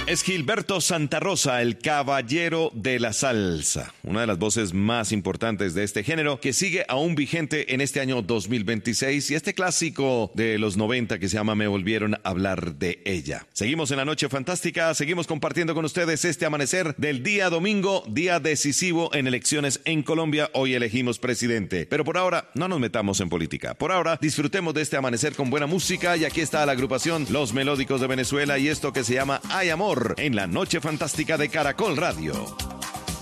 Es Gilberto Santa Rosa, el caballero de la salsa, una de las voces más importantes de este género que sigue aún vigente en este año 2026 y este clásico de los 90 que se llama Me volvieron a hablar de ella. Seguimos en la noche fantástica, seguimos compartiendo con ustedes este amanecer del día domingo, día decisivo en elecciones en Colombia. Hoy elegimos presidente, pero por ahora no nos metamos en política. Por ahora disfrutemos de este amanecer con buena música y aquí está la agrupación Los Melódicos de Venezuela y esto que se llama Hay Amor en la noche fantástica de Caracol Radio.